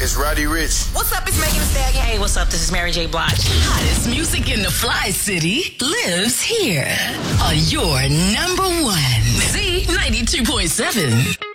It's Roddy Ricch. What's up? It's Megan Thee Stallion. Hey, what's up? This is Mary J. Blige. Hottest music in the Fly City lives here on your number one Z 92.7.